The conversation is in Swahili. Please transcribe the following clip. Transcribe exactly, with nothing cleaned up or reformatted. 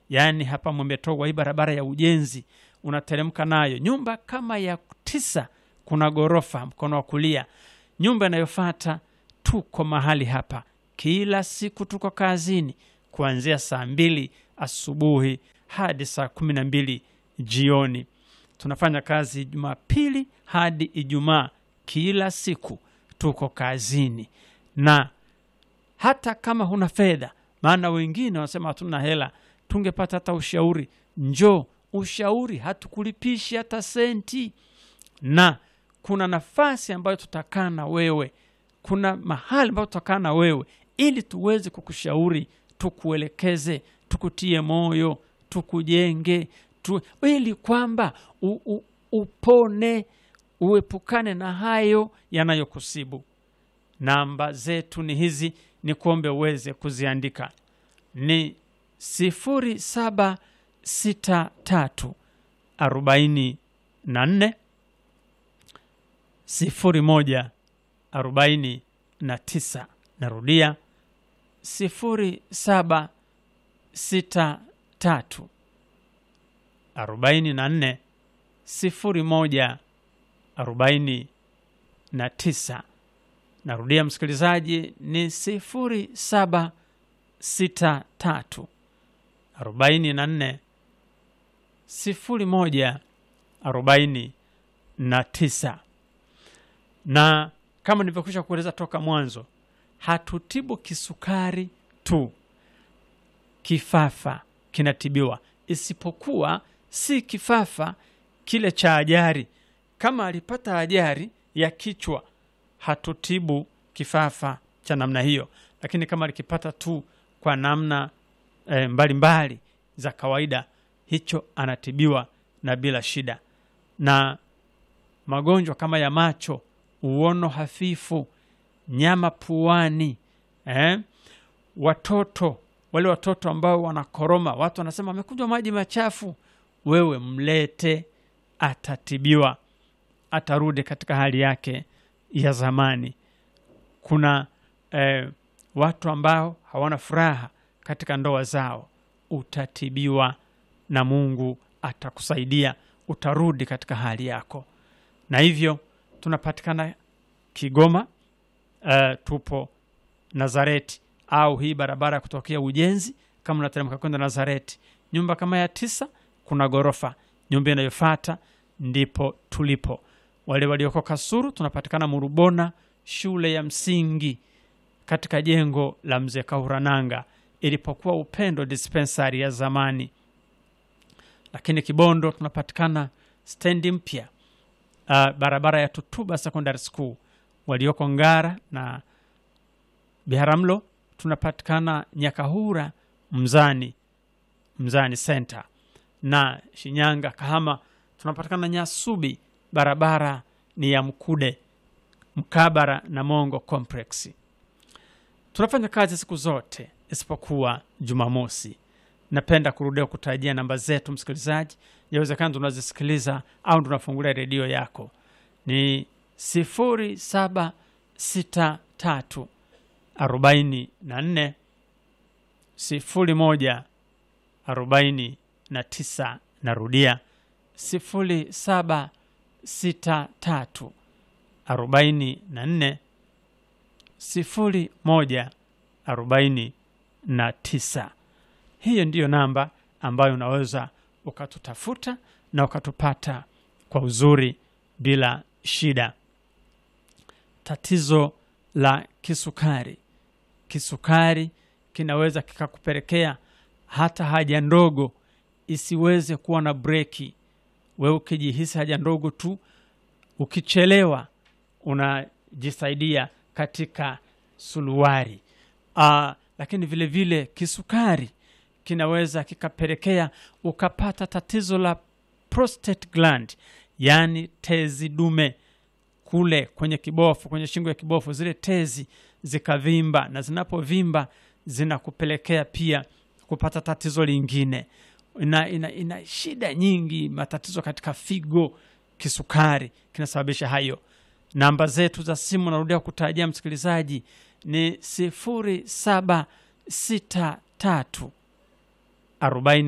yani hapa Mwembetogwa, hii barabara ya ujenzi unateremka nayo, nyumba kama ya tisa, kuna gorofa mkono wa kulia. Nyumba inayofuata, tuko mahali hapa kila siku, tuko kazini kuanzia saa mbili asubuhi hadi saa kumi na mbili jioni. Tunafanya kazi Jumapili hadi Ijumaa, kila siku tuko kazini. Na hata kama huna fedha, maana wengine wanasema hatuna hela, tungepata hata ushauri, njoo ushauri, hatukulipishi hata senti. Na kuna nafasi ambayo tutakaa na wewe, kuna mahali ambayo tutakaa na wewe ili tuweze kukushauri, tukuelekeze, tukutie moyo, tukujenge, tu, ili kwamba u, u, upone, uepukane na hayo yanayokusibu. Namba zetu ni hizi, ni kuombe uweze kuziandika. Ni sifuri saba sita tatu arobaini na nne sifuri moja arobaini na tisa. Narudia, sifuri saba sita tatu arobaini na nne sifuri moja arobaini na tisa. Narudia msikilizaji, ni sifuri saba sita tatu arobaini na nne sifuri moja arobaini na tisa. Na kama nilivyokwisha kueleza toka mwanzo, hatutibu kisukari tu, kifafa kinatibiwa, isipokuwa si kifafa kile cha ajali. Kama alipata ajali ya kichwa, hatutibu kifafa cha namna hiyo, lakini kama alikipata tu kwa namna e, mbali mbali za kawaida, hicho anatibiwa na bila shida. Na magonjwa kama ya macho, uono hafifu, nyama puani, eh? Watoto, wale watoto ambao wanakoroma, watu wanasema amekunywa maji machafu, wewe mlete, atatibiwa, atarudi katika hali yake ya zamani. Kuna eh, watu ambao hawana furaha katika ndoa zao, utatibiwa na Mungu atakusaidia, utarudi katika hali yako. Na hivyo tunapatikana Kigoma, uh, tupo Nazareti, au hii barabara kutokea ujenzi, kama unateremka kwenda Nazareti, nyumba kama ya tisa, kuna gorofa, nyumba inayofuata ndipo tulipo. Wale walioko Kasuru, tunapatikana Murubona, shule ya msingi, katika jengo la Mzee Kahurananga ilipokuwa Upendo dispensary ya zamani. Lakini Kibondo tunapatikana stendi mpya, uh, barabara ya Tutuba Secondary School. Walioko Ngara na Biharamulo tunapatikana Nyakahura Mzani, Mzani Center. Na Shinyanga Kahama tunapatikana Nyasubi, barabara ni ya Mkude, mkabara na Mongo Complex. Tunafanya kazi siku zote isipokuwa Jumamosi. Napenda kurudia kutajia namba zetu msikilizaji, yawezekana tunazisikiliza au tunafungulia redio yako. Ni sifuri saba sita tatu arobaini na nne sifuri moja arobaini na tisa. Narudia, sifuri saba sita tatu arobaini na nne sifuri moja arobaini na tisa. Hiyo ndiyo namba ambayo unaweza ukatutafuta na ukatupata kwa uzuri bila shida. Tatizo la kisukari. Kisukari kinaweza kikakupelekea hata haja ndogo isiweze kuwa na breki. Wewe ukijihisi haja ndogo tu, ukichelewa unajisaidia katika suluwari. Uh, lakini vile vile kisukari kinaweza kikapelekea ukapata tatizo la prostate gland, yani tezi dume kule kwenye kibofu, kwenye shingo ya kibofu, zile tezi zikavimba, na zinapovimba zinakupelekea pia kupata tatizo lingine. Ina, ina, ina shida nyingi, matatizo katika figo. Kisukari kinasababisha hayo. Namba zetu za simu narudia kutajia msikilizaji, ni sifuri saba sita tatu arobaini